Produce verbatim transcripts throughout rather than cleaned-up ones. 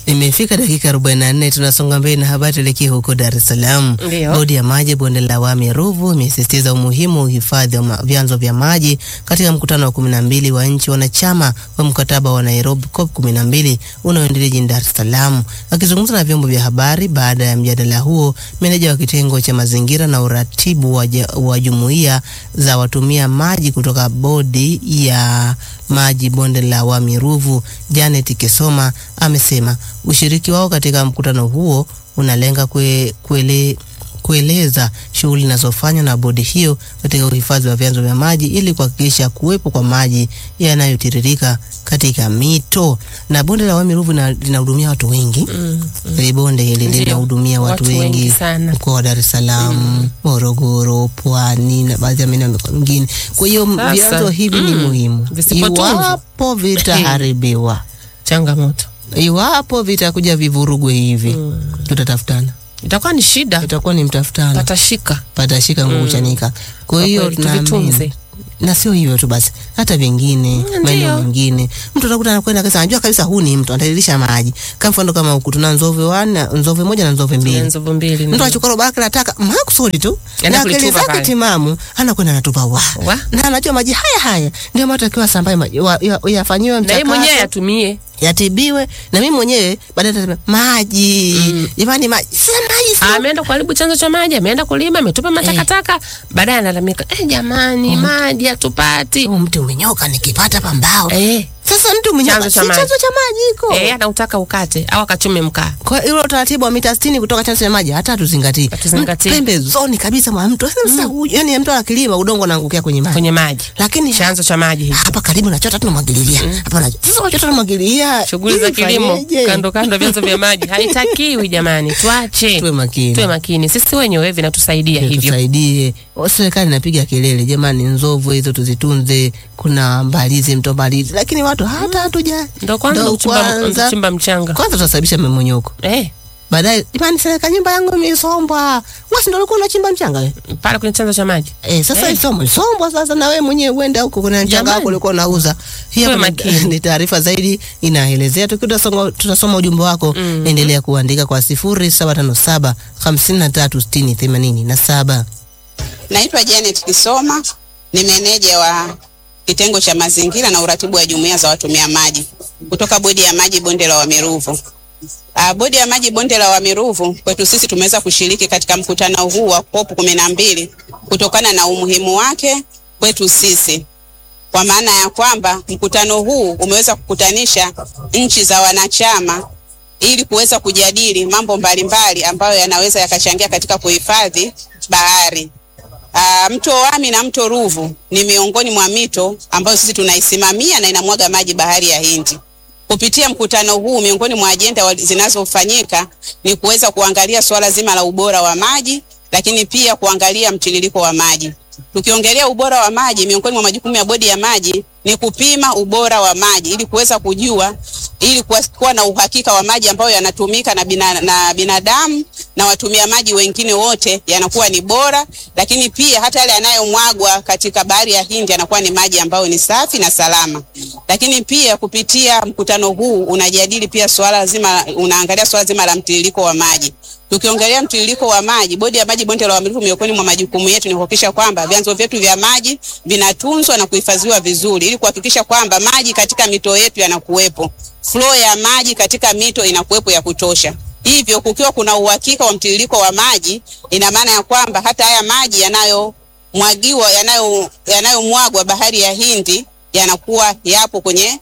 Imefika dakika arobaini na nne, tunasonga mbele na habari tuelekea huko Dar es Salaam. Bodi ya maji bonde la Wami Ruvu imesisitiza umuhimu wa uhifadhi wa vyanzo vya maji katika mkutano wa kumi na mbili wa nchi wanachama wa mkataba wa Nairobi COP kumi na mbili unaoendelea jijini Dar es Salaam. Akizungumza na vyombo vya habari baada ya mjadala huo, meneja wa kitengo cha mazingira na uratibu wa, wa jumuiya za watumia maji kutoka bodi ya maji bonde la Wami Ruvu, Janet Kesoma, amesema ushiriki wao katika mkutano huo unalenga kue, kuele, kueleza shughuli zinazofanywa na bodi hiyo katika uhifadhi wa vyanzo vya maji ili kuhakikisha kuwepo kwa maji yanayotiririka katika mito. Na bonde la Wami Ruvu linahudumia watu wengi. Mm, mm. Bonde hili linahudumia watu, watu wengi mkoa wa Dar es Salaam, mm. Morogoro, Pwani na baadhi ya maeneo mengine. Kwa hiyo vyanzo hivi mm. ni muhimu. Iwapo vitaharibiwa, changamoto. Iwapo vitakuja vivurugwe hivi, mm. tutatafutana. Itakuwa ni shida. Itakuwa ni mtafutana. Patashika. Patashika nguvu chanika. Kwa hiyo tunatunze. Na sio hivyo tu basi, hata vingine, maeneo mengine. Mtu anakuta anakwenda kasa anajua kabisa huu ni mtu anatiririsha maji. Kama mfano kama huku tuna nzove wana, nzove moja na nzove mbili. Nzove mbili. Mtu achukua roba yake anataka makusudi tu. Na akili zake timamu, anakwenda anatupa wa. wa. Na anajua maji haya haya ndio matakiwa sambaye maji yafanyiwe mchakato. Na yeye mwenyewe atumie, yatibiwe, na mimi mwenyewe baadaye nasema maji. Mm. Jamani maji, sasa maji. Ameenda kuharibu chanzo cha maji, ameenda kulima, ametupa matakataka, eh. Baadaye analalamika, "Eh jamani, mm. maji hatupati." Oh, mtu umenyoka nikipata pambao. Eh. Sasa mtu mwenyewe chanzo cha maji, chanzo cha maji iko. Eh, anautaka ukate au akachume mkaa. Kwa hiyo utaratibu wa mita sitini kutoka chanzo cha maji hata tuzingatie. Tuzingatie. Pembezoni kabisa mwa mtu. Sasa mm. yani mtu akilima udongo unaangukia kwenye maji. Kwenye maji. Lakini chanzo cha maji hicho hapa karibu na chota tunamwagilia. Mm. Hapa na sasa wachota tunamwagilia. Shughuli za kilimo kando kando vyanzo vya maji haitakiwi jamani. Tuache. Tuwe makini. Tuwe makini. Sisi wenyewe vinatusaidia hivyo. Tusaidie. Serikali inapiga kelele, jamani nzovu hizo tuzitunze, kuna mbalizi mto mbalizi, lakini watu hata hatuja. Ndio kwanza uchimba chimba mchanga. Kwanza tutasababisha mmonyoko. Eh. Baadaye jamani serikali nyumba yangu imesombwa. Wewe ndio ulikuwa unachimba mchanga wewe? Pale kwenye chanzo cha maji. Eh, sasa eh. Isomo sombwa sasa na wewe mwenyewe uende huko kuna mchanga wako ulikuwa unauza. Hiyo ni taarifa zaidi inaelezea. Tukitasoma tutasoma ujumbe wako, mm. endelea kuandika kwa sifuri saba tano saba hamsini na tatu sitini themanini na saba. Naitwa Janet Kesoma, ni meneja wa kitengo cha mazingira na uratibu wa jumuiya za watumia maji kutoka bodi ya maji bonde la Wami Ruvu. Uh, bodi ya maji bonde la Wami Ruvu kwetu sisi tumeweza kushiriki katika mkutano huu wa COP kumi na mbili kutokana na umuhimu wake kwetu sisi. Kwa maana ya kwamba mkutano huu umeweza kukutanisha nchi za wanachama ili kuweza kujadili mambo mbalimbali ambayo yanaweza yakachangia katika kuhifadhi bahari. Uh, mto Wami na mto Ruvu ni miongoni mwa mito ambayo sisi tunaisimamia na inamwaga maji bahari ya Hindi. Kupitia mkutano huu miongoni mwa ajenda zinazofanyika ni kuweza kuangalia swala zima la ubora wa maji, lakini pia kuangalia mtiririko wa maji. Tukiongelea ubora wa maji, miongoni mwa majukumu ya bodi ya maji ni kupima ubora wa maji ili kuweza kujua, ili kuwa na uhakika wa maji ambayo yanatumika na, bina, na binadamu na watumia maji wengine wote yanakuwa ni bora, lakini pia hata yale yanayomwagwa katika bahari ya Hindi yanakuwa ni maji ambayo ni safi na salama. Lakini pia kupitia mkutano huu unajadili pia swala zima, unaangalia swala zima la mtiririko wa maji. Tukiongelea mtiririko wa maji, bodi ya maji bonde la Wami Ruvu miongoni mwa majukumu yetu ni kuhakikisha kwamba vyanzo vyetu vya maji vinatunzwa na kuhifadhiwa vizuri ili kuhakikisha kwamba maji katika mito yetu yanakuwepo. Flow ya maji katika mito inakuwepo ya kutosha. Hivyo kukiwa kuna uhakika wa mtiririko wa maji, ina maana ya kwamba hata haya maji yanayomwagiwa yanayo yanayomwagwa bahari ya Hindi yanakuwa yapo kwenye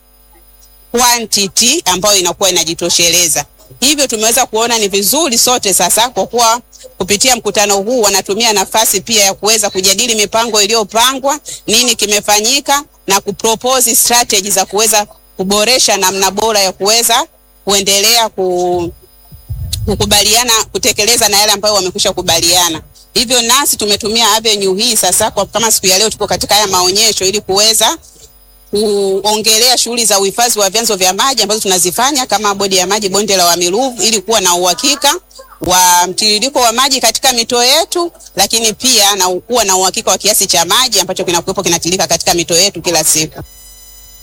quantity ambayo inakuwa inajitosheleza. Hivyo tumeweza kuona ni vizuri sote sasa, kwa kuwa kupitia mkutano huu wanatumia nafasi pia ya kuweza kujadili mipango iliyopangwa, nini kimefanyika, na kupropose strategy za kuweza kuboresha namna bora ya kuweza kuendelea ku, kukubaliana kutekeleza na yale ambayo wamekwisha kubaliana. Hivyo nasi tumetumia avenue hii sasa, kwa kama siku ya leo tuko katika haya maonyesho, ili kuweza kuongelea shughuli za uhifadhi wa vyanzo vya maji ambazo tunazifanya kama bodi ya maji bonde la Wami Ruvu ili kuwa na uhakika wa mtiririko wa maji katika mito yetu, lakini pia na kuwa na uhakika wa kiasi cha maji ambacho kinakuwepo kinatiririka katika mito yetu kila siku.